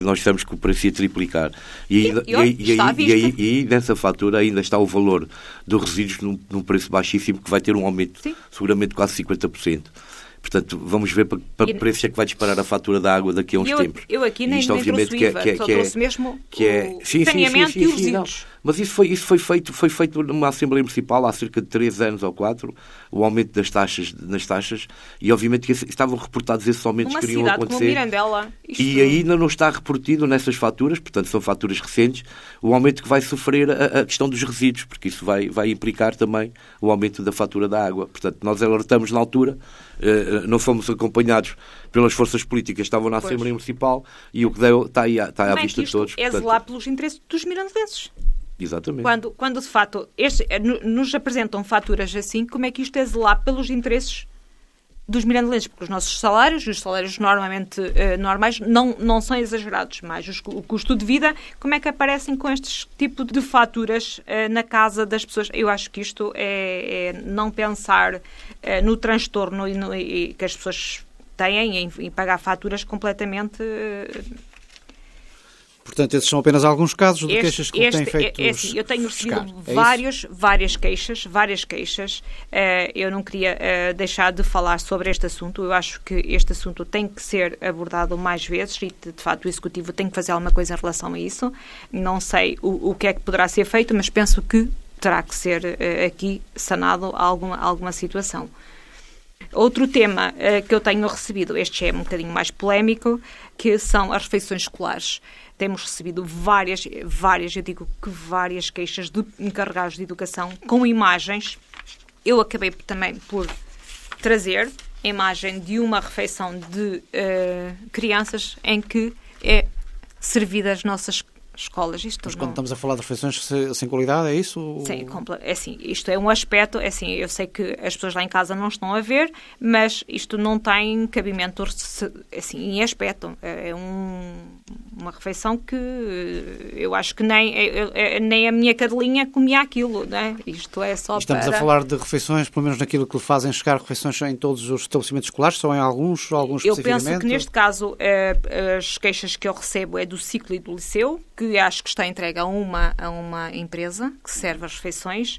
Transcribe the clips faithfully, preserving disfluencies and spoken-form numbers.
Nós dissemos que o preço ia triplicar. E, ainda, e, e, e, e, aí, e, aí, e aí, nessa fatura, ainda está o valor dos resíduos num, num preço baixíssimo, que vai ter um aumento, Sim. seguramente, de quase cinquenta por cento. Portanto, vamos ver para, para que preço é que vai disparar a fatura da água daqui a uns eu, tempos. Eu aqui nem, isto, nem obviamente, trouxe o I V A, que é, que é, que é, trouxe mesmo que é, o sim, saneamento sim, sim, sim, e os resíduos. Mas isso foi, isso foi feito, foi feito numa Assembleia Municipal há cerca de três anos ou quatro, o aumento das taxas, nas taxas, e obviamente que estavam reportados esses aumentos que iriam acontecer. Como Mirandela, isto... E ainda não está reportido nessas faturas, portanto são faturas recentes, o aumento que vai sofrer a, a questão dos resíduos, porque isso vai, vai implicar também o aumento da fatura da água. Portanto, nós alertamos na altura, uh, não fomos acompanhados pelas forças políticas que estavam na Assembleia pois. Municipal, e o que deu está, aí, está à vista de todos. É portanto... zelar pelos interesses dos mirandenses. Exatamente. Quando, quando de facto este, nos apresentam faturas assim, como é que isto é zelar pelos interesses dos mirandelenses? Porque os nossos salários, os salários normalmente uh, normais, não, não são exagerados, mas os, o custo de vida, como é que aparecem com este tipo de faturas uh, na casa das pessoas? Eu acho que isto é, é não pensar uh, no transtorno e, no, e que as pessoas têm em, em pagar faturas completamente... Uh, Portanto, esses são apenas alguns casos de este, queixas que este, têm feito é, é assim, eu tenho recebido é vários, várias queixas, várias queixas. Uh, eu não queria uh, deixar de falar sobre este assunto. Eu acho que este assunto tem que ser abordado mais vezes e, de, de facto, o Executivo tem que fazer alguma coisa em relação a isso. Não sei o, o que é que poderá ser feito, mas penso que terá que ser uh, aqui sanado alguma, alguma situação. Outro tema uh, que eu tenho recebido, este é um bocadinho mais polémico, que são as refeições escolares. Temos recebido várias, várias, eu digo que várias queixas de encarregados de educação com imagens. Eu acabei também por trazer a imagem de uma refeição de uh, crianças em que é servida as nossas escolas. Isto Mas não... quando estamos a falar de refeições sem qualidade, é isso? Sim, é assim, isto é um aspecto, é assim, eu sei que as pessoas lá em casa não estão a ver, mas isto não tem cabimento assim, em aspecto. É um, uma refeição que eu acho que nem, é, é, nem a minha cadelinha comia aquilo, né? Isto é só Estamos para... a falar de refeições, pelo menos naquilo que fazem chegar refeições em todos os estabelecimentos escolares, são em alguns, alguns eu especificamente? Eu penso que neste caso as queixas que eu recebo é do ciclo e do liceu, que acho que está entregue a uma, a uma empresa que serve as refeições.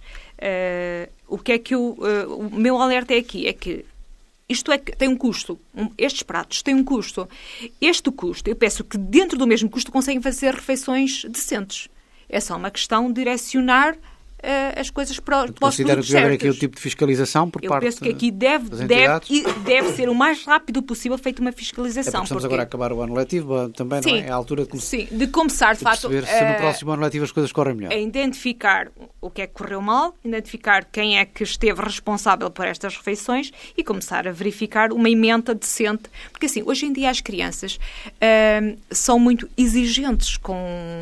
Uh, o que é que eu, uh, o meu alerta é aqui, é que isto é que tem um custo. Um, estes pratos têm um custo. Este custo, eu peço que dentro do mesmo custo conseguem fazer refeições decentes. É só uma questão de direcionar uh, as coisas para, para os Considero produtos que deve haver certos. aqui o tipo de fiscalização por eu parte penso que aqui deve, das deve, deve ser o mais rápido possível feita uma fiscalização. É porque estamos porque... agora a acabar o ano letivo, também, sim, não é? É a altura de, come... sim, de começar, de, de facto, perceber se no próximo ano letivo as coisas correm melhor. A identificar o que é que correu mal, identificar quem é que esteve responsável por estas refeições e começar a verificar uma emenda decente. Porque, assim, hoje em dia as crianças uh, são muito exigentes com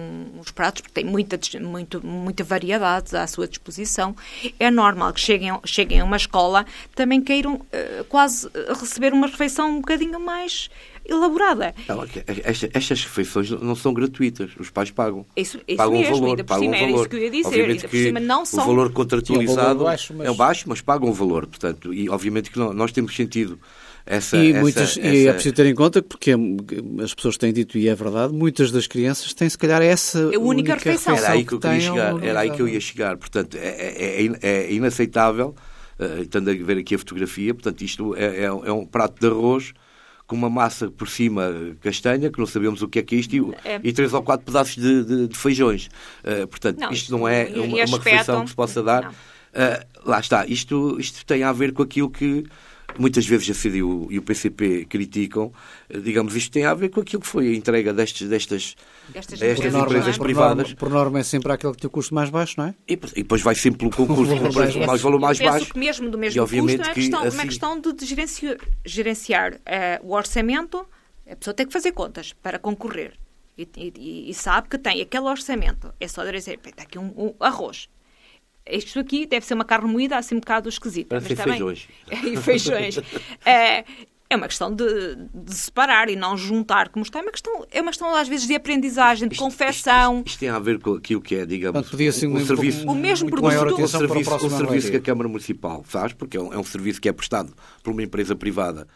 os pratos, porque têm muita, muito, muita variedade à sua disposição. É normal que cheguem, cheguem a uma escola também queiram uh, quase receber uma refeição um bocadinho mais elaborada. Não, esta, estas refeições não são gratuitas, os pais pagam. Isso, isso pagam mesmo, valor, ainda por pagam cima, valor. era isso que eu ia dizer. Obviamente ainda por que cima não são... o valor contratualizado Sim, baixo, mas... é baixo, mas pagam o valor. Portanto, e obviamente que não, nós temos sentido essa... E, essa, muitas, essa... e é preciso ter em conta, porque as pessoas têm dito, e é verdade, muitas das crianças têm se calhar essa é única, única refeição. refeição Era aí que, que eu queria chegar. ou... Era aí que eu ia chegar. Portanto, é, é, é inaceitável, uh, estando a ver aqui a fotografia, portanto, isto é, é, é um prato de arroz com uma massa por cima castanha, que não sabemos o que é que é isto, e, é. e três ou quatro pedaços de, de, de feijões. Uh, portanto, não, isto não é uma, uma refeição que se possa dar. Uh, lá está. Isto, isto tem a ver com aquilo que muitas vezes a C D U e o P C P criticam. Uh, digamos, isto tem a ver com aquilo que foi a entrega destas, destas, destas, destas empresas, empresas por privadas. Norma, por norma é sempre aquele que tem o custo mais baixo, não é? E, e depois vai sempre pelo concurso, com o mais valor mais penso baixo. Que mesmo do mesmo custo, não é questão, assim... uma questão de, de gerenciar, gerenciar uh, o orçamento. A pessoa tem que fazer contas para concorrer. E, e, e sabe que tem aquele orçamento. É só dizer, está aqui um, um arroz. Isto aqui deve ser uma carne moída, assim um bocado esquisita. Para ser feijões. E feijões. é, é uma questão de, de separar e não juntar como está. É uma questão, é uma questão às vezes, de aprendizagem, de isto, confecção. Isto, isto, isto tem a ver com aquilo que é, digamos, Portanto, podia ser um, um serviço, o mesmo muito produto. maior atenção para o serviço, o serviço que a Câmara Municipal faz, porque é um, é um serviço que é prestado por uma empresa privada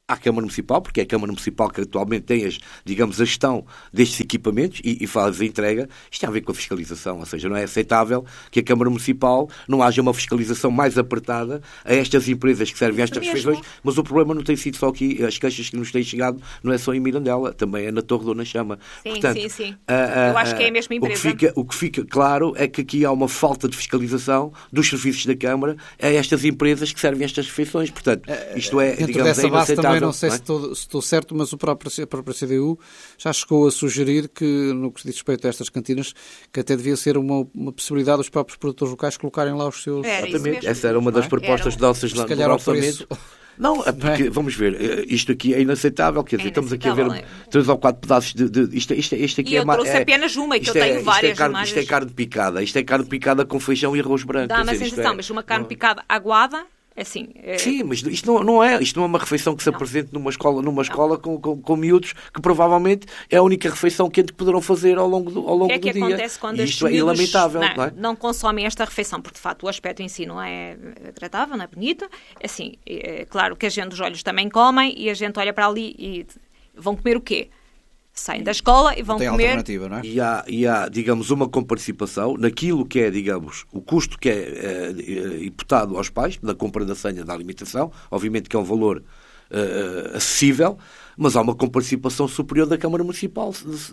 à Câmara Municipal, porque é a Câmara Municipal que atualmente tem, as, digamos, a gestão destes equipamentos e, e faz a entrega. Isto tem a ver com a fiscalização, ou seja, não é aceitável que a Câmara Municipal não haja uma fiscalização mais apertada a estas empresas que servem a estas refeições, mas o problema não tem sido só aqui, as queixas que nos têm chegado não é só em Mirandela, também é na Torre Dona Chama. Sim, Portanto, sim, sim. A, a, Eu acho que é a mesma empresa. O que, fica, o que fica claro é que aqui há uma falta de fiscalização dos serviços da Câmara a estas empresas que servem estas refeições. Portanto, isto é, Dentro digamos, dessa é base inaceitável. também não sei se estou, se estou certo, mas o próprio, a própria C D U já chegou a sugerir que, no que diz respeito a estas cantinas, que até devia ser uma, uma possibilidade os próprios produtores locais colocarem lá os seus... Era Exatamente, essa era uma das propostas nossas no orçamento. Não, é porque, vamos ver, isto aqui é inaceitável, quer dizer, é estamos aqui a ver é. três ou quatro pedaços de... de isto, isto, isto aqui e é eu trouxe é, apenas uma, que eu é, tenho isto várias é carne, imagens. Isto é carne picada, isto é carne picada com feijão e arroz branco. Dá uma dizer, sensação, é, mas uma carne não, picada aguada... Assim, é... Sim, mas isto não, não, é, isto não é uma refeição que se não. apresente numa escola, numa escola com, com, com miúdos, que provavelmente é a única refeição quente que poderão fazer ao longo do, ao longo que é que do dia. Acontece quando e isto é lamentável. Não, não, é? não consomem esta refeição, porque de facto o aspecto em si não é agradável, não é bonito. Assim, é claro que a gente dos olhos também comem e a gente olha para ali e vão comer o quê? Saem da escola e vão tem comer... alternativa, não é? E há, e há, digamos, uma comparticipação naquilo que é, digamos, o custo que é, é imputado aos pais da compra da senha da alimentação, obviamente que é um valor uh, acessível, mas há uma comparticipação superior da Câmara Municipal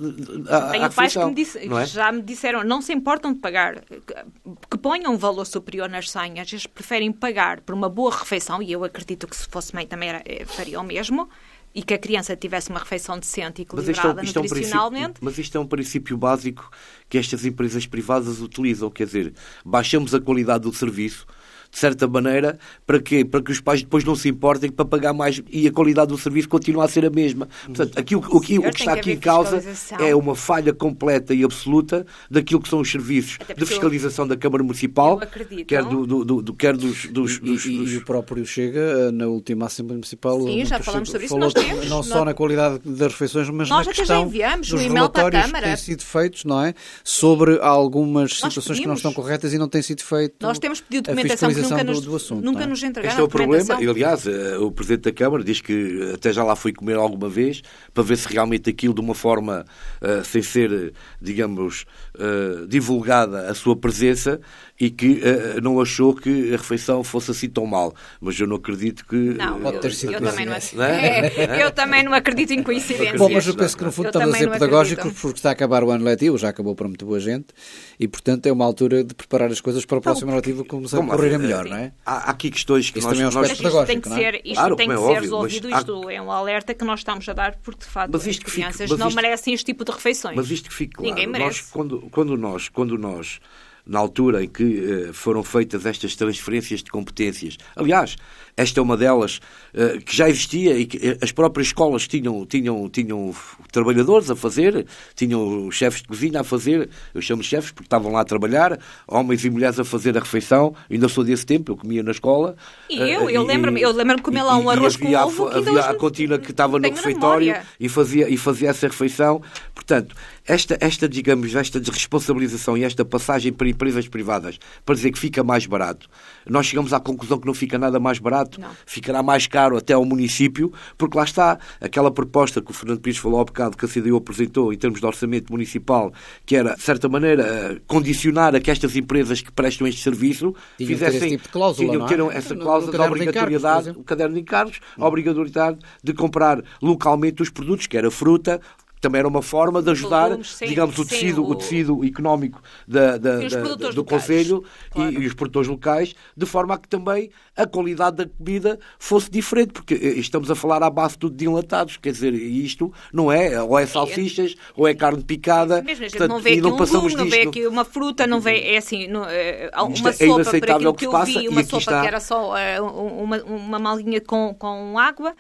à, Tenho à pais que, me disse, disse, não é? já me disseram, não se importam de pagar, que, que ponham um valor superior nas senhas, eles preferem pagar por uma boa refeição, e eu acredito que se fosse mãe também era, faria o mesmo, e que a criança tivesse uma refeição decente e equilibrada mas isto é, isto nutricionalmente. É um mas isto é um princípio básico que estas empresas privadas utilizam, quer dizer, baixamos a qualidade do serviço, de certa maneira, para que, para que os pais depois não se importem para pagar mais e a qualidade do serviço continua a ser a mesma. Portanto, aqui, o, o, o que está aqui em causa é uma falha completa e absoluta daquilo que são os serviços de fiscalização eu, da Câmara Municipal, quer, do, do, do, quer dos... dos, dos, e, dos... e o próprio Chega, na última Assembleia Municipal... Sim, já falamos sobre isso. Falou Nós temos, não nós... só na qualidade das refeições, mas nós na questão enviamos dos um e-mail para a relatórios Câmara. que têm sido feitos, não é? Sobre algumas nós situações pedimos. que não estão corretas e não têm sido feito. Nós temos pedido documentação que nunca nos, do assunto, nunca nos entregaram. Este é o problema. E, aliás, o Presidente da Câmara diz que até já lá foi comer alguma vez para ver se realmente aquilo, de uma forma uh, sem ser, digamos, uh, divulgada a sua presença, e que uh, não achou que a refeição fosse assim tão mal. Mas eu não acredito que... Não, Pode ter eu, sido eu, também não, não é? é, eu também não acredito em coincidências. Bom, mas eu penso que no fundo eu estamos a ser pedagógicos acredito. porque está a acabar o ano letivo, já acabou para muito boa gente, e portanto é uma altura de preparar as coisas para o próximo ano letivo como se correr melhor, não é? Há, há aqui questões que Isso nós... também é um nós... aspecto pedagógico, tem que não ser, é? isto Claro, tem que é ser óbvio, resolvido, mas isto há... é um alerta que nós estamos a dar, porque de facto mas as isto crianças fica, não isto... merecem este tipo de refeições. Mas isto que fique claro. Ninguém merece. Nós, quando, quando nós... Quando nós na altura em que uh, foram feitas estas transferências de competências. Aliás, esta é uma delas uh, que já existia e que uh, as próprias escolas tinham, tinham, tinham trabalhadores a fazer, tinham chefes de cozinha a fazer, eu chamo chefes porque estavam lá a trabalhar, homens e mulheres a fazer a refeição, ainda sou desse tempo, eu comia na escola. E eu, uh, eu lembro-me eu lembro de comer lá um arroz com ovo. Havia, havia a cantina que estava no refeitório e fazia, e fazia essa refeição. Portanto, esta, esta, digamos, esta desresponsabilização e esta passagem para empresas privadas para dizer que fica mais barato, nós chegamos à conclusão que não fica nada mais barato, não. Ficará mais caro até ao município, porque lá está aquela proposta que o Fernando Pires falou há bocado, que a C D U apresentou em termos de orçamento municipal, que era, de certa maneira, condicionar a que estas empresas que prestam este serviço tinham fizessem esse tipo de cláusula, tinham, não é? tinham essa cláusula da obrigatoriedade, o caderno de encargos, a obrigatoriedade de comprar localmente os produtos, que era fruta. Também era uma forma de ajudar, volumes, sim, digamos, o tecido, sim, o... o tecido económico da, da, da, do Conselho, claro. e, e os produtores locais, de forma a que também a qualidade da comida fosse diferente, porque estamos a falar à base tudo de enlatados, quer dizer, isto não é, ou é salsichas, ou é carne picada, mesmo, portanto, não vê e não aqui um passamos legume, não vê aqui uma fruta, não vê, é assim, não, uma é sopa, por aquilo que que eu passa, vi, uma sopa está... que era só uh, uma, uma malguinha com, com água.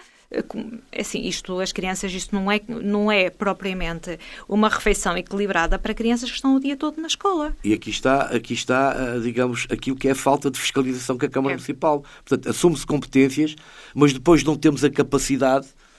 Assim, isto, as crianças, isto não é, não é propriamente uma refeição equilibrada para crianças que estão o dia todo na escola. E aqui está, aqui está, digamos, aquilo que é a falta de fiscalização que a Câmara é. Municipal. Portanto, assume-se competências, mas depois não temos a capacidade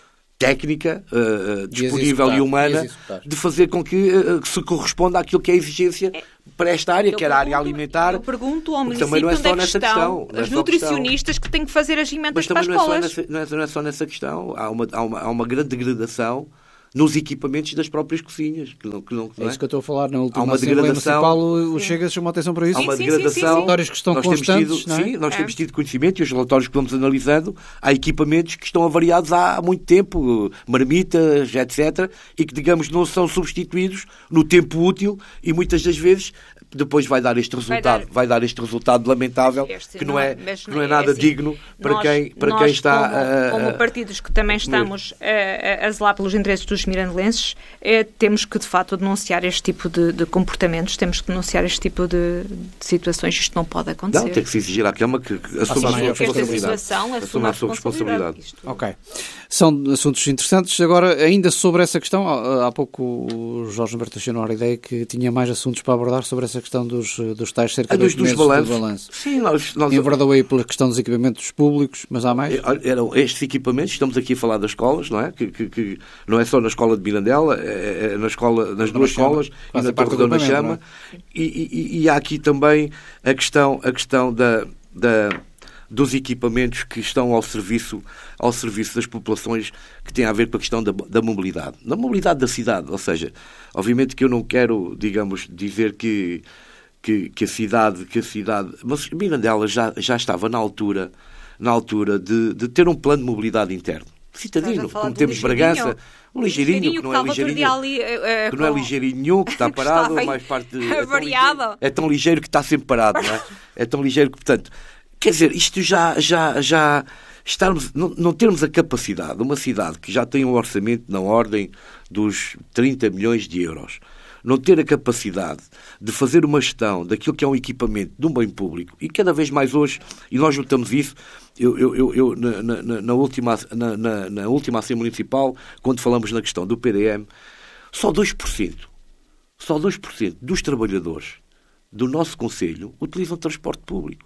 técnica uh, disponível e, e humana e de fazer com que, uh, que se corresponda àquilo que é a exigência para esta área, eu que era a área alimentar. Eu pergunto ao município também não é só onde é que nessa estão questão, as é nutricionistas questão. que têm que fazer as emendas para as escolas. Mas também não é, não é só nessa questão. Há uma, há uma, há uma grande degradação nos equipamentos das próprias cozinhas. Que não, que não, não é? é isso que eu estou a falar. Na última uma Assembleia Municipal, o Chega chamou a atenção para isso. Há uma sim, degradação. Sim, sim, sim. Relatórios que estão nós constantes, temos tido, não é? Sim, nós é. temos tido conhecimento e os relatórios que vamos analisando, há equipamentos que estão avariados há muito tempo, marmitas, etcétera, e que, digamos, não são substituídos no tempo útil e muitas das vezes depois vai dar este resultado, vai dar, vai dar este resultado lamentável, este, que não, não é, que não é nada é assim, digno para nós, quem, para nós, quem está... Como, uh, como partidos que também estamos a, a zelar pelos interesses dos mirandelenses, é, temos que, de facto, denunciar este tipo de, de comportamentos, temos que denunciar este tipo de, de situações. Isto não pode acontecer. Não, tem que se exigir à Câmara que, que assuma a sua responsabilidade. Assuma a sua responsabilidade. Isto... Ok. São assuntos interessantes. Agora, ainda sobre essa questão, há pouco o Jorge Humberto deixou a ideia que tinha mais assuntos para abordar sobre essa questão dos, dos tais cerca de oito meses do balanço. Sim, nós... nós... Enverdou aí pela questão dos equipamentos públicos, mas há mais? Eram estes equipamentos, estamos aqui a falar das escolas, não é? Que, que, que não é só na escola de Mirandela, é, é na escola, nas duas escolas e na Torre da Chama. E, e, e há aqui também a questão, a questão da... da dos equipamentos que estão ao serviço, ao serviço das populações, que tem a ver com a questão da, da mobilidade. Da mobilidade da cidade, ou seja, obviamente que eu não quero, digamos, dizer que, que, que a cidade, que a cidade, mas Mirandela já, já estava na altura, na altura de, de ter um plano de mobilidade interno. Citadino, como temos Bragança, um ligeirinho, que não é ligeirinho, ali, uh, que não é ligeirinho nenhum, que está parado, que mais parte de, é, tão ligeiro, é tão ligeiro que está sempre parado, não é? É tão ligeiro que, portanto, quer dizer, isto já, já, já estarmos, não, não termos a capacidade, uma cidade que já tem um orçamento na ordem dos trinta milhões de euros, não ter a capacidade de fazer uma gestão daquilo que é um equipamento de um bem público, e cada vez mais hoje, e nós notamos isso, eu, eu, eu, eu na, na, na, última, na, na, na última Assembleia Municipal, quando falamos na questão do P D M, só dois por cento, só dois por cento dos trabalhadores do nosso concelho utilizam transporte público.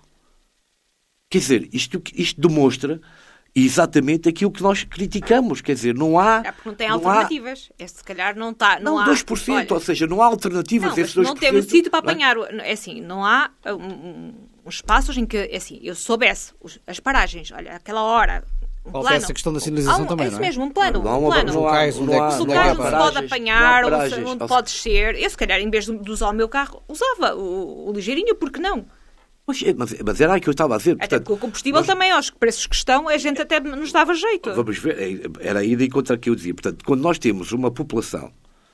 Quer dizer, isto, isto demonstra exatamente aquilo que nós criticamos. Quer dizer, não há... É porque não tem alternativas. Há... É, se calhar não está... Não, não há... dois por cento, olha, ou seja, não há alternativas. Não, esses dois por cento, não temos sítio para apanhar. Não é? É assim, não há um, uns espaços em que, é assim, eu soubesse os, as paragens, olha, aquela hora... Um Falta plano. essa questão da sinalização um, também, é isso não é? mesmo, um plano. Não, um plano. Não há, locais onde, não há, é que, onde, não há onde se pode apanhar, não onde, onde pode descer. Eu, se calhar, em vez de usar o meu carro, usava o, o ligeirinho, porque não? Mas, mas era aí que eu estava a dizer. Até portanto, porque o combustível nós... também, aos preços que estão, a gente até nos dava jeito. Vamos ver, era aí de contra que eu dizia. Portanto, quando nós temos uma população,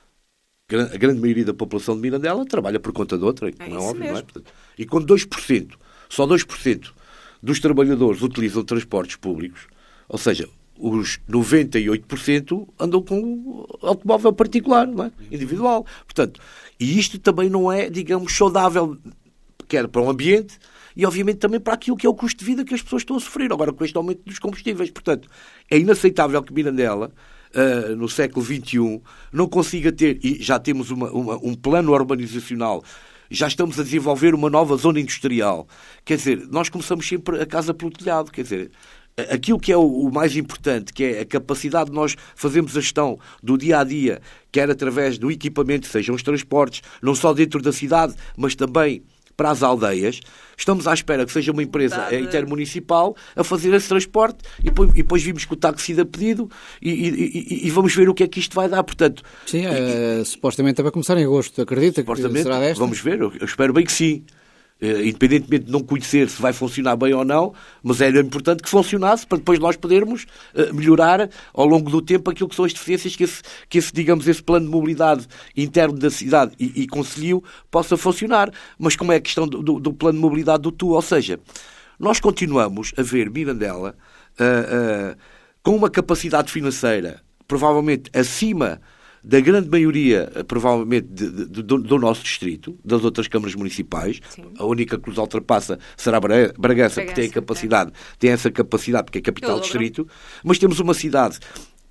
a grande maioria da população de Mirandela trabalha por conta de outra, é não é óbvio, mesmo. não é? Portanto, e quando dois por cento, só dois por cento dos trabalhadores utilizam transportes públicos, ou seja, os noventa e oito por cento andam com automóvel particular, não é? Individual. Portanto, e isto também não é, digamos, saudável, quer para o ambiente e, obviamente, também para aquilo que é o custo de vida que as pessoas estão a sofrer, agora com este aumento dos combustíveis. Portanto, é inaceitável que Mirandela, uh, no século vinte e um, não consiga ter, e já temos uma, uma, um plano urbanizacional, já estamos a desenvolver uma nova zona industrial. Quer dizer, nós começamos sempre a casa pelo telhado, quer dizer... Aquilo que é o mais importante, que é a capacidade de nós fazermos a gestão do dia-a-dia, quer através do equipamento, sejam os transportes, não só dentro da cidade, mas também para as aldeias, estamos à espera que seja uma empresa intermunicipal a fazer esse transporte e depois, e depois vimos que o táxi dá pedido e, e, e, e vamos ver o que é que isto vai dar. Portanto, sim, é, e, supostamente vai começar em agosto, acredita que será desta? Vamos ver, eu, eu espero bem que sim. Uh, independentemente de não conhecer se vai funcionar bem ou não, mas era importante que funcionasse para depois nós podermos uh, melhorar ao longo do tempo aquilo que são as deficiências que esse, que esse digamos, esse plano de mobilidade interno da cidade e, e Concelho possa funcionar. Mas como é a questão do, do, do plano de mobilidade do Tu? Ou seja, nós continuamos a ver Mirandela uh, uh, com uma capacidade financeira provavelmente acima da grande maioria, provavelmente, de, de, do, do nosso distrito, das outras câmaras municipais. Sim. A única que nos ultrapassa será Bragança, Bragança porque tem a capacidade, é. tem essa capacidade, porque é capital do distrito, mas temos uma cidade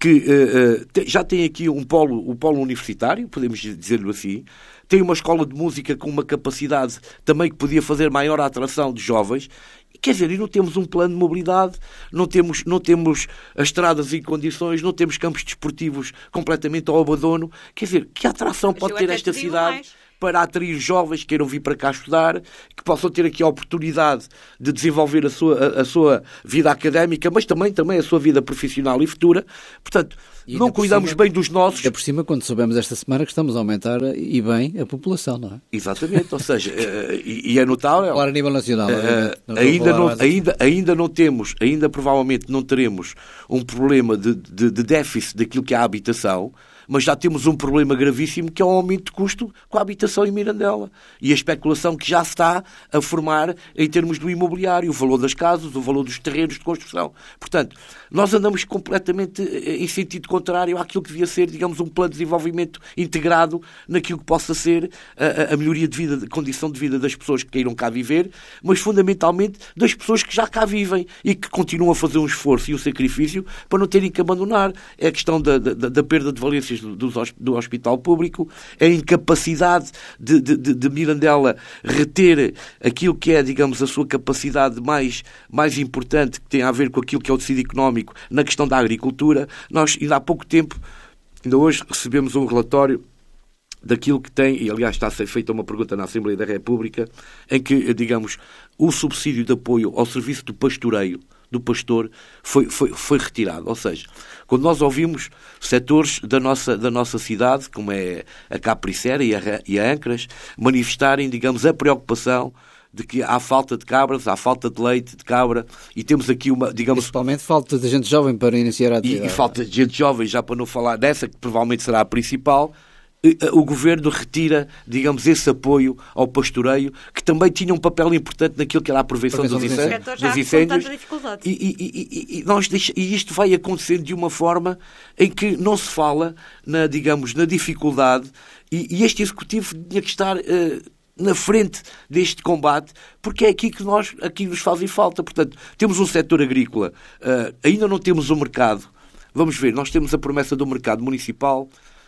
que uh, uh, já tem aqui um polo, um polo universitário, podemos dizer-lhe assim, tem uma escola de música com uma capacidade também que podia fazer maior atração de jovens. Quer dizer, e não temos um plano de mobilidade, não temos, não temos as estradas em condições, não temos campos desportivos completamente ao abandono. Quer dizer, que atração pode ter esta cidade mais para atrair jovens que queiram vir para cá estudar, que possam ter aqui a oportunidade de desenvolver a sua, a, a sua vida académica, mas também, também a sua vida profissional e futura. Portanto, não cuidamos cima, bem dos nossos. É por cima, quando soubemos esta semana que estamos a aumentar, e bem, a população, não é? Exatamente, ou seja, e, e é notável. Claro, a nível nacional. Uh, ainda, não, ainda, ainda não temos, ainda provavelmente não teremos um problema de, de, de déficit daquilo que é a habitação, mas já temos um problema gravíssimo que é o aumento de custo com a habitação em Mirandela e a especulação que já se está a formar em termos do imobiliário, o valor das casas, o valor dos terrenos de construção. Portanto, nós andamos completamente em sentido contrário àquilo que devia ser, digamos, um plano de desenvolvimento integrado naquilo que possa ser a, a melhoria de vida, de condição de vida das pessoas que queiram cá viver, mas fundamentalmente das pessoas que já cá vivem e que continuam a fazer um esforço e um sacrifício para não terem que abandonar. É a questão da, da, da perda de valências do, do hospital público, a incapacidade de, de, de Mirandela reter aquilo que é, digamos, a sua capacidade mais, mais importante, que tem a ver com aquilo que é o tecido económico na questão da agricultura. Nós, ainda há pouco tempo, ainda hoje, recebemos um relatório daquilo que tem, e aliás está a ser feita uma pergunta na Assembleia da República, em que, digamos, o subsídio de apoio ao serviço do pastoreio, do pastor, foi, foi, foi retirado. Ou seja, quando nós ouvimos setores da nossa, da nossa cidade, como é a Capricera e a, e a Ancras, manifestarem, digamos, a preocupação de que há falta de cabras, há falta de leite de cabra, e temos aqui uma, digamos... Principalmente falta de gente jovem para iniciar a atividade. E, e falta de gente jovem, já para não falar dessa, que provavelmente será a principal. O Governo retira, digamos, esse apoio ao pastoreio, que também tinha um papel importante naquilo que era a prevenção dos incêndios. Dos incêndios e, e, e, e, nós deixa, e isto vai acontecendo de uma forma em que não se fala, na, digamos, na dificuldade, e, e este Executivo tinha que estar uh, na frente deste combate, porque é aqui que nós, aqui nos fazem falta. Portanto, temos um setor agrícola, uh, ainda não temos o mercado. Vamos ver, nós temos a promessa do mercado municipal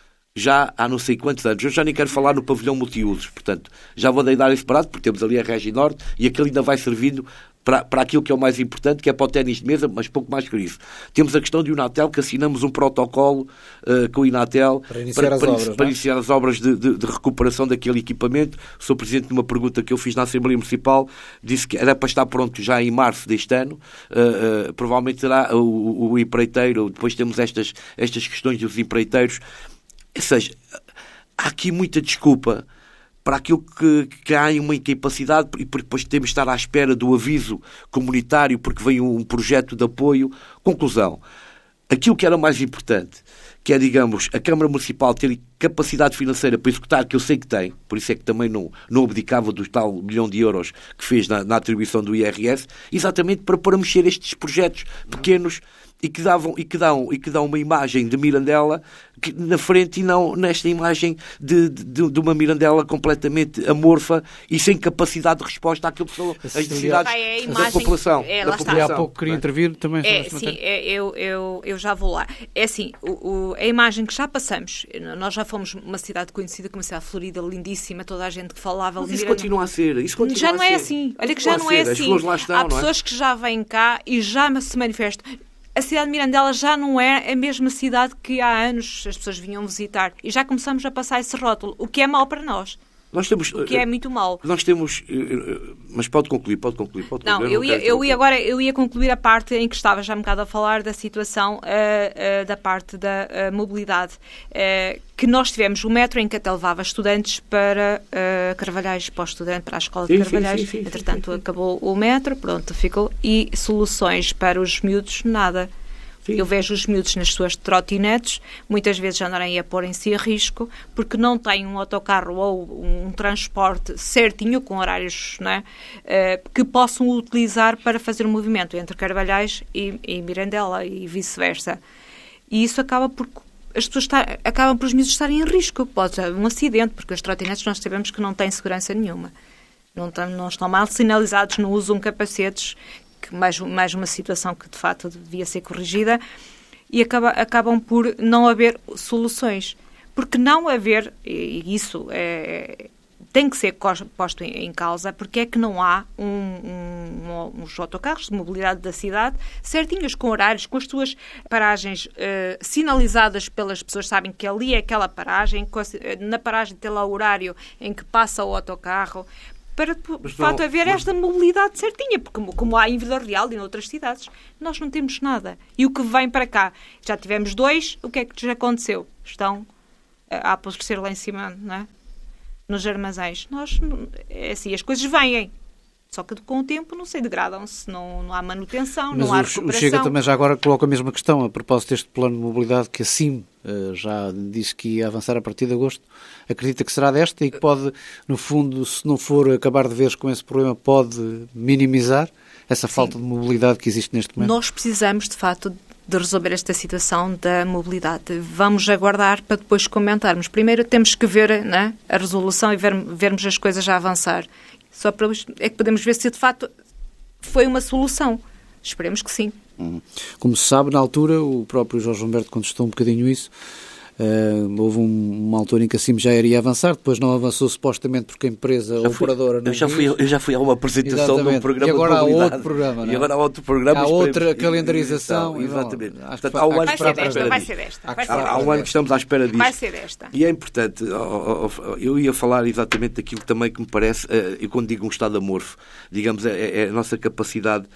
já há não sei quantos anos. Eu já nem quero falar no pavilhão multiusos, portanto, já vou dar esse parado, porque temos ali a Regi Norte e aquele ainda vai servindo para, para aquilo que é o mais importante, que é para o ténis de mesa, mas pouco mais que isso. Temos a questão de Inatel, que assinamos um protocolo uh, com o Inatel para iniciar para, as para, obras, para iniciar as obras de, de, de recuperação daquele equipamento. O senhor Presidente, numa pergunta que eu fiz na Assembleia Municipal, disse que era para estar pronto já em março deste ano. Uh, uh, provavelmente será o, o, o empreiteiro, depois temos estas, estas questões dos empreiteiros. Ou seja, há aqui muita desculpa para aquilo que, que há uma incapacidade e depois temos de estar à espera do aviso comunitário porque vem um projeto de apoio. Conclusão, aquilo que era mais importante, que é, digamos, a Câmara Municipal ter capacidade financeira para executar, que eu sei que tem, por isso é que também não, não abdicava do tal milhão de euros que fez na, na atribuição do I R S, exatamente para, para mexer estes projetos pequenos e que, davam, e, que dão, e que dão uma imagem de Mirandela que, na frente, e não nesta imagem de, de, de uma Mirandela completamente amorfa e sem capacidade de resposta àquilo que são as necessidades ah, é da população. É, da população. E há pouco queria intervir também sobre é, esta sim, matéria. é, eu, eu, eu já vou lá. É assim, o, o, a imagem que já passamos, nós já fomos uma cidade conhecida como uma cidade florida, lindíssima, toda a gente que falava... Mas isso continua a ser. Isso continua já não a é ser. assim. Olha que já não é assim. As flores lá estão, há pessoas é? que já vêm cá e já se manifestam. A cidade de Mirandela já não é a mesma cidade que há anos as pessoas vinham visitar. E já começamos a passar esse rótulo, o que é mau para nós. Nós temos, o que é muito mau. Nós temos... Mas pode concluir, pode concluir. Pode concluir. Não, eu, eu, ia, eu ia agora eu ia concluir a parte em que estava já um bocado a falar da situação uh, uh, da parte da uh, mobilidade. Uh, que nós tivemos o metro em que até levava estudantes para uh, Carvalhais, para o estudante, para a escola de sim, Carvalhais. Sim, sim, sim, Entretanto, sim, sim. acabou o metro, pronto, ficou. E soluções para os miúdos, nada. Sim. Eu vejo os miúdos nas suas trotinetes, muitas vezes andarem a pôr-se a risco, porque não têm um autocarro ou um transporte certinho, com horários, não é? uh, que possam utilizar para fazer um movimento entre Carvalhais e, e Mirandela e vice-versa. E isso acaba por... As pessoas está, acabam por os miúdos estarem em risco. Pode ser um acidente, porque as trotinetes nós sabemos que não têm segurança nenhuma. Não, tam, não estão mal sinalizados, não usam capacetes, que mais, mais uma situação que de facto devia ser corrigida. e acaba, acabam por não haver soluções. Porque não haver, e isso é, tem que ser posto em causa, porque é que não há um, um, uns autocarros de mobilidade da cidade certinhos, com horários, com as suas paragens uh, sinalizadas pelas pessoas, sabem que ali é aquela paragem, na paragem tem lá o horário em que passa o autocarro, para, de facto, haver esta mobilidade certinha, porque como, como há em Vila Real e em outras cidades, nós não temos nada. E o que vem para cá? Já tivemos dois, o que é que já aconteceu? Estão a apodrecer lá em cima, não é? Nos armazéns. Nós, é assim, as coisas vêm. Só que com o tempo, não sei, degradam-se, não, não há manutenção, Mas não há o, recuperação. O Chega também já agora coloca a mesma questão, a propósito deste plano de mobilidade que a C I M uh, já disse que ia avançar a partir de agosto. Acredita que será desta e que pode, no fundo, se não for acabar de vez com esse problema, pode minimizar essa Sim. falta de mobilidade que existe neste momento? Nós precisamos, de facto, de resolver esta situação da mobilidade. Vamos aguardar para depois comentarmos. Primeiro temos que ver, né, a resolução e ver, vermos as coisas a avançar. Só para é que podemos ver se de facto foi uma solução. Esperemos que sim. Como se sabe, na altura, o próprio Jorge Humberto contestou um bocadinho isso. Uh, houve um, uma altura em que a C I M já iria avançar, depois não avançou supostamente porque a empresa a operadora não eu já fui Eu já fui a uma apresentação de um programa e agora de mobilidade. Há outro programa, não é? E agora há outro programa. Há outra calendarização. Exatamente. Vai ser desta, vai ser desta. Há um ano que estamos à espera disso. Vai ser desta. E é importante, eu ia falar exatamente daquilo também que me parece, eu quando digo um estado amorfo, digamos, é a nossa capacidade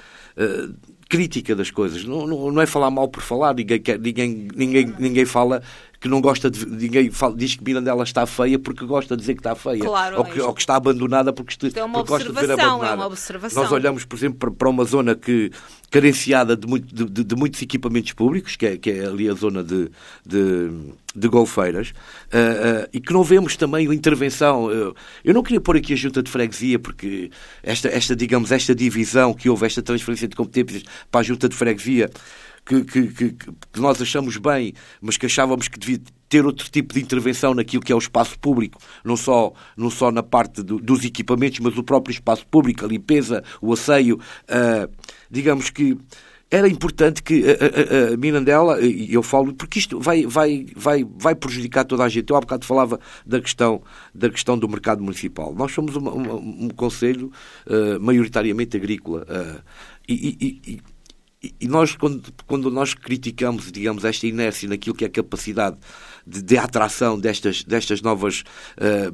crítica das coisas. Não, não, não é falar mal por falar, ninguém, quer, ninguém, ninguém, ninguém fala que não gosta de... Ninguém fala, diz que Mirandela está feia porque gosta de dizer que está feia. Claro, ou, que, ou que está abandonada porque, este, é porque gosta de ver abandonada. É uma observação. Nós olhamos, por exemplo, para, para uma zona que, carenciada de, muito, de, de, de muitos equipamentos públicos, que é, que é ali a zona de, de, de Golfeiras, uh, uh, e que não vemos também a intervenção. Eu, eu não queria pôr aqui a junta de freguesia, porque esta, esta, digamos, esta divisão que houve, esta transferência de competências para a junta de freguesia, Que, que, que, que nós achamos bem, mas que achávamos que devia ter outro tipo de intervenção naquilo que é o espaço público, não só, não só na parte do, dos equipamentos, mas o próprio espaço público, a limpeza, o asseio. Uh, digamos que era importante que a, a, a Mirandela, e eu falo, porque isto vai, vai, vai, vai prejudicar toda a gente. Eu há bocado falava da questão, da questão do mercado municipal. Nós somos uma, uma, um concelho uh, maioritariamente agrícola uh, e, e, e E nós, quando, quando nós criticamos, digamos, esta inércia naquilo que é a capacidade de, de atração destas, destas novas uh,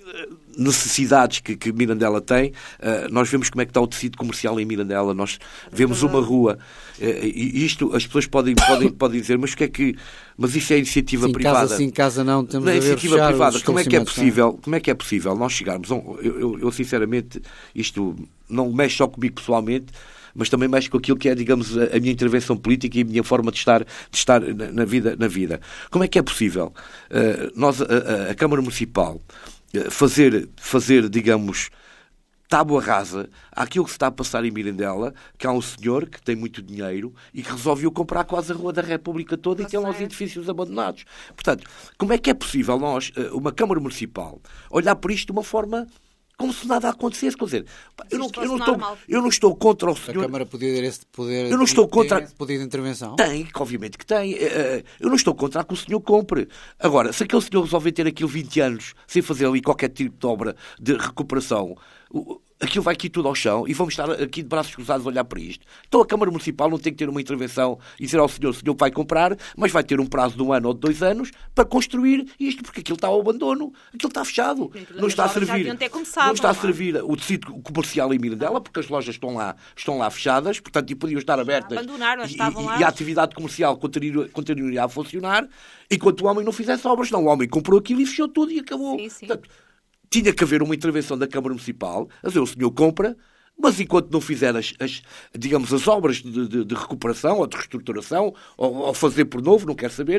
necessidades que, que Mirandela tem, uh, nós vemos como é que está o tecido comercial em Mirandela, nós vemos uma rua, uh, e isto as pessoas podem, podem, podem dizer, mas o que é que... Mas isso é iniciativa sim, privada. Casa sim, casa não, temos não é a ver iniciativa privada. Como é que é possível? Não? Como é que é possível nós chegarmos? A um, eu, eu, eu, sinceramente, isto não mexe só comigo pessoalmente, mas também mexe com aquilo que é, digamos, a, a minha intervenção política e a minha forma de estar, de estar na, na, vida, na vida. Como é que é possível uh, nós, a, a, a Câmara Municipal, uh, fazer, fazer, digamos, tábua rasa àquilo que se está a passar em Mirandela, que há um senhor que tem muito dinheiro e que resolveu comprar quase a Rua da República toda e tem lá os edifícios abandonados. Portanto, como é que é possível nós, uh, uma Câmara Municipal, olhar por isto de uma forma... como se nada acontecesse, quer dizer, eu não, eu, não estou, eu não estou contra o senhor... A Câmara podia ter esse poder, eu não estou contra... esse poder de intervenção? Tem, obviamente que tem. Eu não estou contra que o senhor compre. Agora, se aquele senhor resolver ter aquilo vinte anos sem fazer ali qualquer tipo de obra de recuperação, aquilo vai aqui tudo ao chão e vamos estar aqui de braços cruzados a olhar para isto. Então a Câmara Municipal não tem que ter uma intervenção e dizer ao senhor, o senhor vai comprar, mas vai ter um prazo de um ano ou de dois anos para construir isto, porque aquilo está ao abandono, aquilo está fechado. Não está a servir, não está a servir o tecido comercial em Mirandela, porque as lojas estão lá, estão lá fechadas, portanto, e podiam estar abertas. Abandonaram, e, estavam lá. E a atividade comercial continuaria, continuaria a funcionar enquanto o homem não fizesse obras. Não, o homem comprou aquilo e fechou tudo e acabou. Sim, sim. Portanto, tinha que haver uma intervenção da Câmara Municipal, a dizer, o senhor compra, mas enquanto não fizer as, as digamos, as obras de, de, de recuperação ou de reestruturação, ou, ou fazer por novo, não quer saber,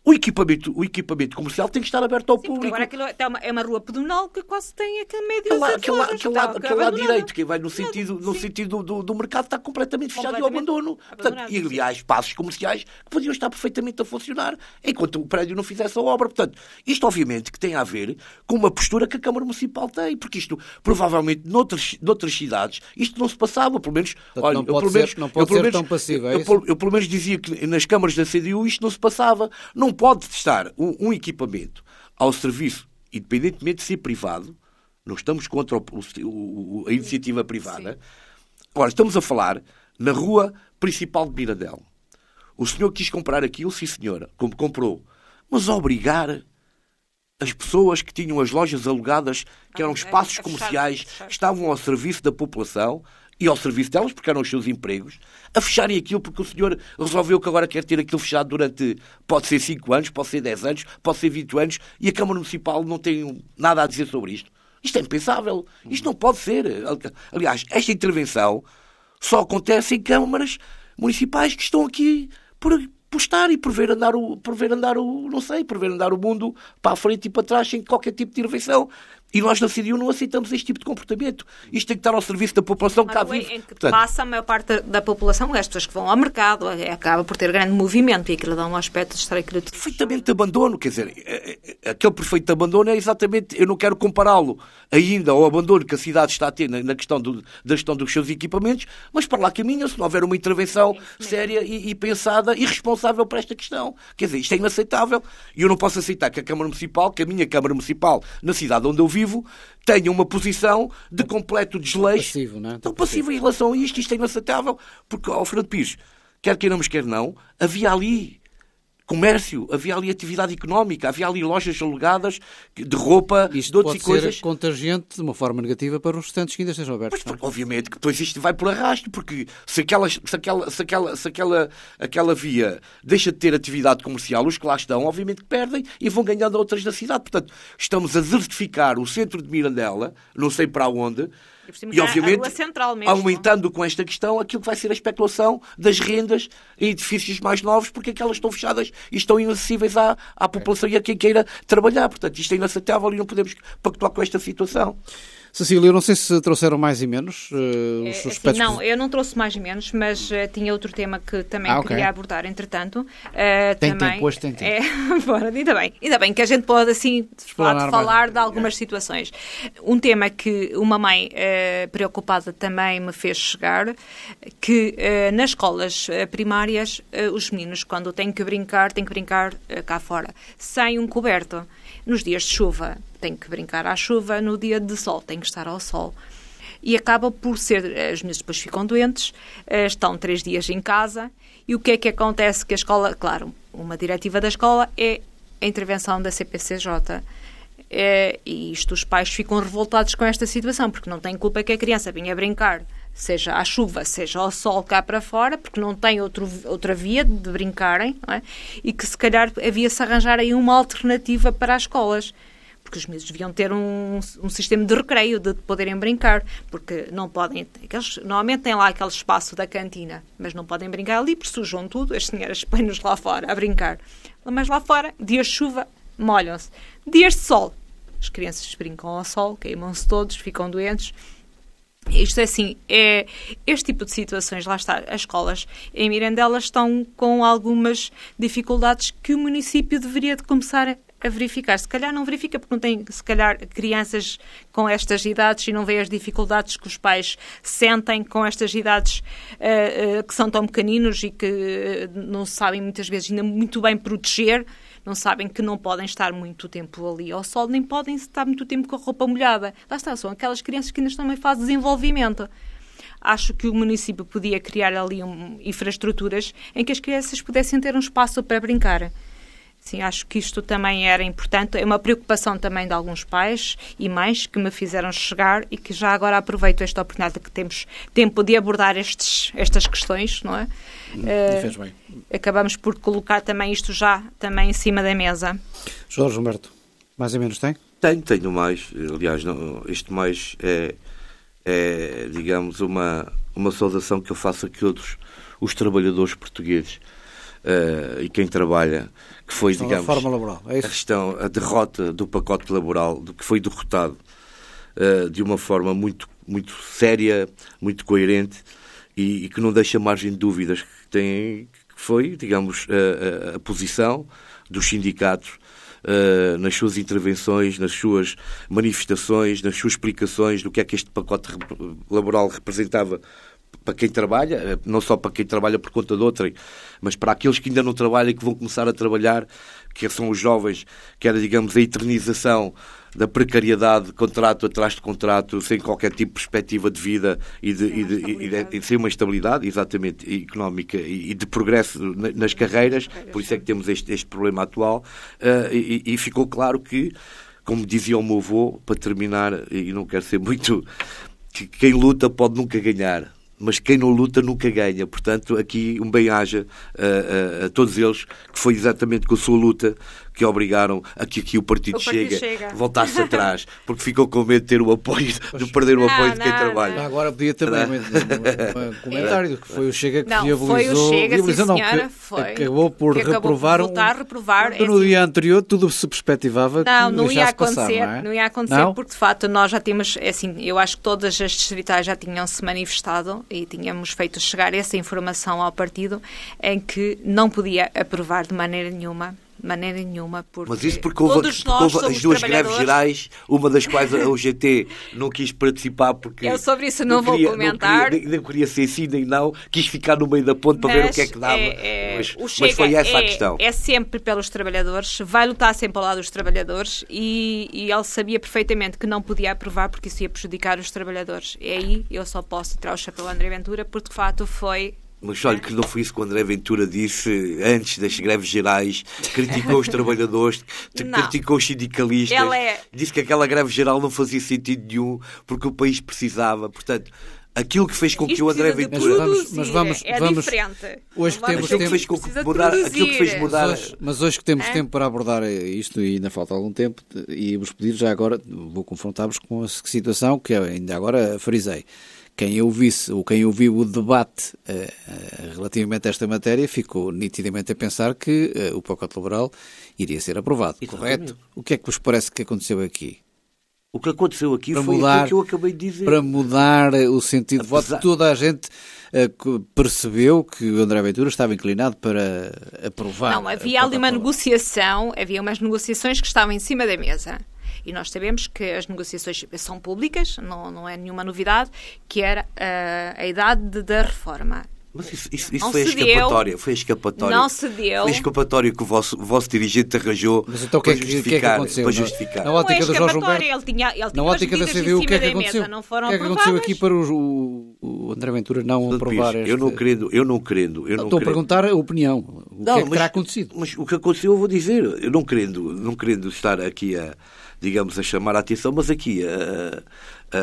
O equipamento, o equipamento comercial tem que estar aberto ao Sim, público. Agora aquilo é uma, é uma rua pedonal que quase tem aquele meio de Aquele, aquele, pessoas, aquele, está lado, aquele lado abandonado. direito, quem vai no sentido, no sentido do, do mercado, está completamente fechado e ao abandono. Portanto, e, aliás, espaços comerciais que podiam estar perfeitamente a funcionar enquanto o prédio não fizesse a obra. Portanto, isto obviamente que tem a ver com uma postura que a Câmara Municipal tem, porque isto, provavelmente, noutras, noutras cidades, isto não se passava, pelo menos... Portanto, olha, não eu, pode pelo ser, menos, não pode eu, pelo ser menos, tão passivo, é eu, isso? eu, eu, pelo menos, dizia que nas câmaras da C D U isto não se passava. Não pode estar um, um equipamento ao serviço, independentemente de ser privado, não estamos contra o, o, a iniciativa privada. Sim. Agora, estamos a falar na rua principal de Mirandela. O senhor quis comprar aquilo, sim senhora, como comprou, mas obrigar as pessoas que tinham as lojas alugadas, que eram espaços comerciais, que estavam ao serviço da população e ao serviço delas, porque eram os seus empregos, a fecharem aquilo porque o senhor resolveu que agora quer ter aquilo fechado durante, pode ser cinco anos, pode ser dez anos, pode ser vinte anos, e a Câmara Municipal não tem nada a dizer sobre isto. Isto é impensável. Isto não pode ser. Aliás, esta intervenção só acontece em câmaras municipais que estão aqui por, por estar e por ver andar o, por ver andar o, não sei, por ver andar o mundo para a frente e para trás sem qualquer tipo de intervenção. E nós na C D U não aceitamos este tipo de comportamento. Isto tem que estar ao serviço da população que cá vive. Em que Portanto, passa a maior parte da população, as pessoas que vão ao mercado, acaba por ter grande movimento e aquilo dá um aspecto de estar aquilo tudo. Perfeitamente de abandono, quer dizer, aquele perfeito de abandono é exatamente, eu não quero compará-lo ainda ao abandono que a cidade está a ter na questão do, da gestão dos seus equipamentos, mas para lá caminha se não houver uma intervenção é séria e, e pensada e responsável para esta questão. Quer dizer, isto é inaceitável e eu não posso aceitar que a Câmara Municipal, que a minha Câmara Municipal, na cidade onde eu vivo, tenha uma posição de completo desleixo. Passivo, não é? Tão passivo em relação a isto. Isto é inaceitável. Porque, ao Fernando Pires, quer queiramos, quer não, havia ali comércio, havia ali atividade económica, havia ali lojas alugadas de roupa, isto de outras pode coisas. Ser contagiante de uma forma negativa para os restantes que ainda estejam abertos. Mas, obviamente que depois isto vai por arrasto, porque se aquela, se aquela, se aquela, se aquela, aquela via deixa de ter atividade comercial, os que lá estão, obviamente que perdem e vão ganhando outras da cidade. Portanto, estamos a desertificar o centro de Mirandela, não sei para onde, e, obviamente, aumentando com esta questão aquilo que vai ser a especulação das rendas em edifícios mais novos, porque aquelas estão fechadas e estão inacessíveis à, à população e a quem queira trabalhar. Portanto, isto é inaceitável e não podemos pactuar com esta situação. Cecília, eu não sei se trouxeram mais e menos uh, os assim, aspectos... Não, eu não trouxe mais e menos, mas uh, tinha outro tema que também ah, okay. queria abordar, entretanto. Uh, tem também, tempo, hoje tem tempo. É, bora, ainda bem, ainda bem que a gente pode, assim, falar, falar de algumas situações. Um tema que uma mãe uh, preocupada também me fez chegar, que uh, nas escolas uh, primárias, uh, os meninos, quando têm que brincar, têm que brincar uh, cá fora, sem um coberto. Nos dias de chuva, tem que brincar à chuva, no dia de sol, tem que estar ao sol. E acaba por ser, as meninas depois ficam doentes, estão três dias em casa, e o que é que acontece? Que a escola, claro, uma diretiva da escola é a intervenção da C P C J. É, e isto, os pais ficam revoltados com esta situação, porque não têm culpa que a criança vinha brincar, seja à chuva, seja ao sol cá para fora, porque não tem outro, outra via de brincarem, não é? E que se calhar havia-se arranjar aí uma alternativa para as escolas, porque os miúdos deviam ter um, um sistema de recreio, de poderem brincar, porque não podem, aqueles, normalmente têm lá aquele espaço da cantina, mas não podem brincar ali, porque sujam tudo, as senhoras põem-nos lá fora a brincar. Mas lá fora, dias de chuva, molham-se. Dias de sol, as crianças brincam ao sol, queimam-se todos, ficam doentes. Isto é assim, é, este tipo de situações, lá está, as escolas em Mirandela estão com algumas dificuldades que o município deveria de começar a, a verificar. Se calhar não verifica porque não tem, se calhar, crianças com estas idades e não vê as dificuldades que os pais sentem com estas idades uh, uh, que são tão pequeninos e que uh, não sabem muitas vezes ainda muito bem proteger. Não sabem que não podem estar muito tempo ali ao sol, nem podem estar muito tempo com a roupa molhada. Lá está, são aquelas crianças que ainda estão em fase de desenvolvimento. Acho que o município podia criar ali um, infraestruturas em que as crianças pudessem ter um espaço para brincar. Sim, acho que isto também era importante. É uma preocupação também de alguns pais e mães que me fizeram chegar e que já agora aproveito esta oportunidade que temos tempo de abordar estes, estas questões, não é? E fez bem. Uh, acabamos por colocar também isto já também em cima da mesa. Jorge Humberto, mais ou menos tem? Tenho, tenho mais. Aliás, não, isto mais é, é, digamos, uma, uma saudação que eu faço a que outros, os trabalhadores portugueses. uh, e quem trabalha, que foi, a digamos, reforma laboral. É isso? a questão, a derrota do pacote laboral, do que foi derrotado uh, de uma forma muito, muito séria, muito coerente e, e que não deixa margem de dúvidas, que, tem, que foi, digamos, a, a, a posição dos sindicatos uh, nas suas intervenções, nas suas manifestações, nas suas explicações do que é que este pacote laboral representava para quem trabalha, não só para quem trabalha por conta de outrem, mas para aqueles que ainda não trabalham e que vão começar a trabalhar, que são os jovens, que era, digamos, a eternização da precariedade, contrato atrás de contrato, sem qualquer tipo de perspectiva de vida e de, e de, e de, e de sem uma estabilidade, exatamente, económica e de progresso nas carreiras, por isso é que temos este, este problema atual, uh, e, e ficou claro que, como dizia o meu avô, para terminar, e não quero ser muito, que quem luta pode nunca ganhar, mas quem não luta nunca ganha. Portanto, aqui um bem-aja a, a, a todos eles, que foi exatamente com a sua luta que obrigaram a que aqui o Partido, o Partido Chega, Chega voltasse atrás, porque ficou com medo de ter o apoio, de perder o apoio não, de quem não, trabalha. Não. Agora podia também um, um, um comentário, que foi o Chega que não, viabilizou, foi o Chega, viabilizou sim, não, senhora, que foi, acabou por que acabou reprovar, por voltar, um, reprovar um, no dia anterior tudo se perspectivava não, que não ia acontecer, passar, não, é? não ia acontecer, não? Porque de facto nós já tínhamos, assim, eu acho que todas as distritais já tinham se manifestado e tínhamos feito chegar essa informação ao partido em que não podia aprovar de maneira nenhuma. De maneira nenhuma, porque mas isso porque houve, porque houve as duas greves gerais, uma das quais a O G T não quis participar porque... Eu sobre isso não, não vou queria, comentar. Não queria, nem queria ser sim nem não, quis ficar no meio da ponte para mas ver o que é que dava, é, é, mas, o Chega mas foi essa é, a questão. É sempre pelos trabalhadores, vai lutar sempre ao lado dos trabalhadores e, e ele sabia perfeitamente que não podia aprovar porque isso ia prejudicar os trabalhadores. E aí eu só posso tirar o chapéu a André Ventura porque de facto foi... Mas olha que não foi isso que o André Ventura disse antes das greves gerais, criticou os trabalhadores, não. criticou os sindicalistas, é... disse que aquela greve geral não fazia sentido nenhum porque o país precisava, portanto... Aquilo que fez com que o André Ventura... Mas vamos, mas vamos, é vamos diferente. Hoje temos aquilo que fez com que mudar, aquilo que fez mudar... Mas hoje, mas hoje que temos é? tempo para abordar isto e ainda falta algum tempo e vos pedir já agora, vou confrontar-vos com a situação que ainda agora frisei. Quem ouvisse ou quem ouviu o debate uh, uh, relativamente a esta matéria ficou nitidamente a pensar que uh, o pacote laboral iria ser aprovado, exatamente. Correto? O que é que vos parece que aconteceu aqui? O que aconteceu aqui para foi mudar, aquilo que eu acabei de dizer. Para mudar o sentido Apesar... de voto, toda a gente uh, percebeu que o André Ventura estava inclinado para aprovar. Não, havia ali uma negociação, havia umas negociações que estavam em cima da mesa. E nós sabemos que as negociações são públicas, não, não é nenhuma novidade, que era uh, a idade da reforma. Mas isso, isso, isso foi, a escapatória, foi a escapatória. Não se deu. Foi a escapatória que o vosso, o vosso dirigente arranjou. Mas então o que, é que, que, é que aconteceu? Para justificar. Na ótica do Jorge Humberto, ele tinha, ele tinha na ótica da C D U, o que é que aconteceu? Mesa, não foram o que é que aconteceu aqui para o, o André Ventura não aprovar este... Eu não querendo, eu não querendo. Eu não Estou querendo. a perguntar a opinião. O não, que é que mas, terá acontecido? Mas o que aconteceu eu vou dizer. Eu não querendo, não querendo estar aqui a, digamos, a chamar a atenção, mas aqui a... a,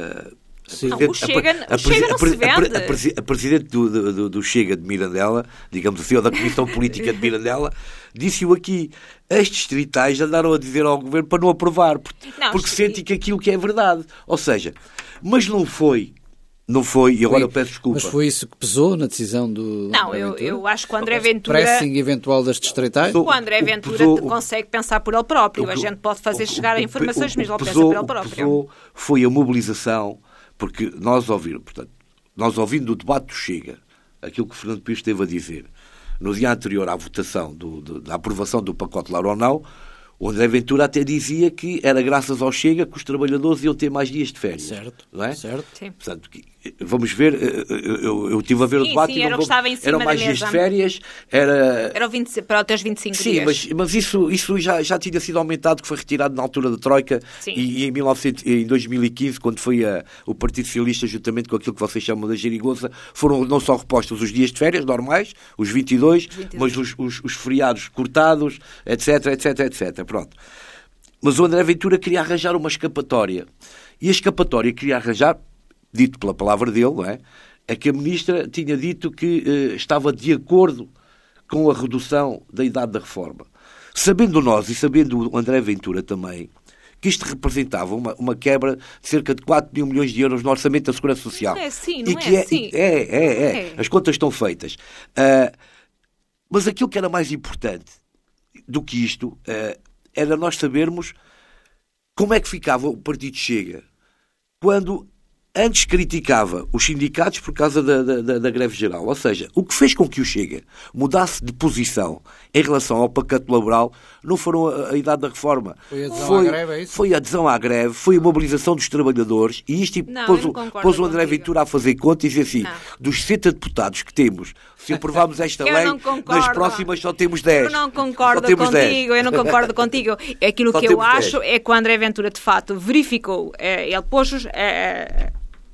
a Sim. Não, o Chega, a, a, o Chega não se vende. A, a, a, a Presidente do, do, do Chega de Mirandela, digamos assim, ou da Comissão Política de Mirandela, disse-o aqui. As distritais andaram a dizer ao Governo para não aprovar, porque, não, porque sentem que aquilo que é verdade. Ou seja, mas não foi... Não foi, e agora foi, eu peço desculpa. Mas foi isso que pesou na decisão do... Não, eu, eu acho que o André Ventura... Pressing eventual das distritais? O André Ventura pesou, consegue pensar por ele próprio. O, a gente pode fazer o, chegar o, a informações, o, mas ele pensa por ele próprio. O que foi a mobilização, porque nós ouvimos, portanto, nós ouvindo o debate do Chega, aquilo que o Fernando Pires esteve a dizer, no dia anterior à votação, do, do, da aprovação do pacote Lauro ou não, o André Ventura até dizia que era graças ao Chega que os trabalhadores iam ter mais dias de férias. Certo, não é? certo. Sim. Portanto, vamos ver, eu, eu, eu estive a ver sim, o debate sim, e era não vou, em cima eram mais da dias mesa. de férias. Era, era o vinte, para até os vinte e cinco sim, dias. Mas, mas isso, isso já, já tinha sido aumentado, que foi retirado na altura da Troika e, e em, mil e novecentos, em dois mil e quinze, quando foi a, o Partido Socialista, juntamente com aquilo que vocês chamam de geringonça, foram não só repostos os dias de férias normais, os vinte e dois, vinte e dois. Mas os, os, os feriados cortados, etc, etc, etc. Pronto. Mas o André Ventura queria arranjar uma escapatória. E a escapatória que queria arranjar, dito pela palavra dele, não é? É que a ministra tinha dito que eh, estava de acordo com a redução da idade da reforma. Sabendo nós, e sabendo o André Ventura também, que isto representava uma, uma quebra de cerca de quatro mil milhões de euros no orçamento da Segurança Social. Não é assim, não e que é assim. É, é, é, é. As contas estão feitas. Uh, Mas aquilo que era mais importante do que isto uh, era nós sabermos como é que ficava o Partido Chega quando antes criticava os sindicatos por causa da, da, da greve geral. Ou seja, o que fez com que o Chega mudasse de posição em relação ao pacote laboral não foram a, a idade da reforma. Foi a adesão foi, à greve, é isso? Foi a adesão à greve, foi a mobilização dos trabalhadores e isto Não, pôs, eu o, não concordo pôs o André contigo. Ventura a fazer conta e dizer assim, Não. dos sessenta deputados que temos, se aprovarmos esta Eu lei, não concordo. nas próximas só temos dez. Eu não concordo Só temos contigo, dez. eu não concordo contigo. Aquilo Só que eu temos acho dez. é que o André Ventura, de fato, verificou, eh, ele pôs os, eh,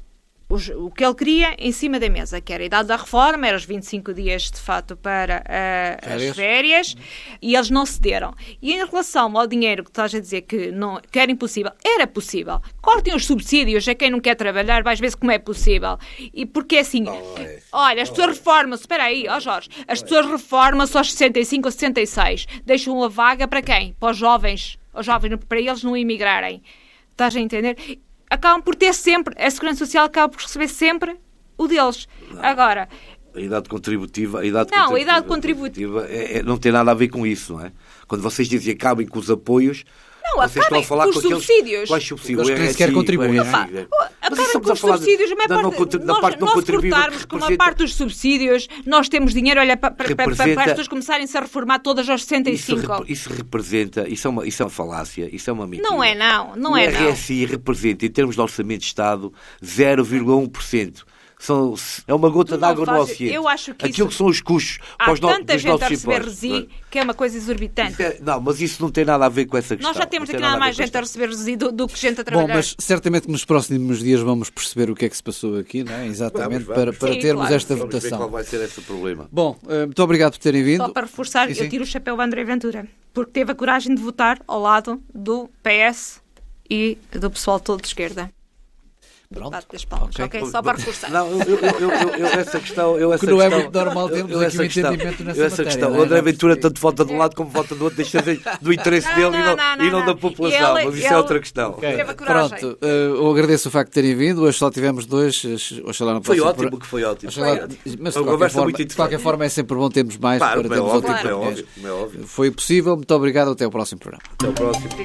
os, o que ele queria em cima da mesa, que era a idade da reforma, eram os vinte e cinco dias, de fato, para eh, Férias. as férias, e eles não cederam. E em relação ao dinheiro que estás a dizer que, não, que era impossível, era possível. Cortem os subsídios a quem não quer trabalhar, vais ver como é possível. E porque assim, é. olha, as pessoas reformam-se, espera aí, ó Jorge, as pessoas reformam-se aos sessenta e cinco ou sessenta e seis, deixam uma vaga para quem? Para os jovens, os jovens, para eles não emigrarem. Estás a entender? Acabam por ter sempre, a Segurança Social acaba por receber sempre o deles. Não. Agora, A idade contributiva, a idade Não, a contributiva, idade contributiva- é, é, não tem nada a ver com isso, não é? Quando vocês dizem acabem com os apoios, Não, vocês estão a acabem falar com com os aqueles... subsídios. Quais subsídios? Aqueles que nem sequer R S I, contribuem, o R S I, não Pá, é. Mas acabem estamos com a os falar de- subsídios, a maior da não parte, contri- da nós, parte não nós contribuída, cortarmos que com uma representa- parte dos subsídios, nós temos dinheiro, olha, para, para, para, para Representa- as pessoas começarem-se a reformar todas aos sessenta e Isso, cinco. rep- isso representa, isso é, uma, isso é uma falácia, isso é uma mentira. Não é não, não o é não. R S I representa, em termos de orçamento de Estado, zero vírgula um por cento. São, é uma gota Tu não d'água no fazes- oceano. eu acho que Aquilo isso- que são os custos Há para os no, tanta dos gente a nossos receber impostos. resi que é uma coisa exorbitante. Isso é- não, mas isso não tem nada a ver com essa questão. Nós já temos Não aqui tem nada a mais ver com gente a esta receber resi do, do que gente a Bom, trabalhar. mas certamente que nos próximos dias vamos perceber o que é que se passou aqui, não é? Exatamente, Vamos, vamos. para, para Sim, termos claro. esta Vamos ver qual votação. vai ser esse o problema. Bom, eh, muito obrigado por terem vindo. Só para reforçar, Sim, sim. eu tiro o chapéu ao André Ventura, porque teve a coragem de votar ao lado do P S e do pessoal todo de esquerda. Pronto. Bate das palmas, Ok. ok? Só para reforçar. Não, eu, eu, eu, eu, eu essa questão... Eu essa Que não é questão, muito normal termos eu, eu aqui essa um questão- entendimento nessa eu essa matéria, questão. não é? O André Não é Ventura possível. tanto vota de um lado como vota do outro, deixa ver do interesse Não, dele não, e não, não, e não não, da não. população. Ele- mas isso ele- é outra questão. Ok, Teve a coragem. Pronto, eh, eu agradeço o facto de terem vindo. Hoje só tivemos dois. Oxalá não Foi possa- ótimo que foi ótimo. Oxalá- Foi ótimo. Mas de Uma qualquer, conversa forma, muito de qualquer interessante. forma é sempre bom termos mais Claro, para como é termos óbvio, outro como é português. óbvio, como é óbvio. Foi possível. Muito obrigado. Até o próximo programa. Até o próximo.